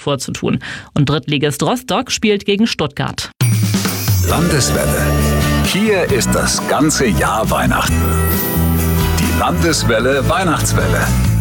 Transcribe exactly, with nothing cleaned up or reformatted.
vorzutun. Und Drittligist Rostock spielt gegen Stuttgart. Landeswelle. Hier ist das ganze Jahr Weihnachten. Die Landeswelle Weihnachtswelle.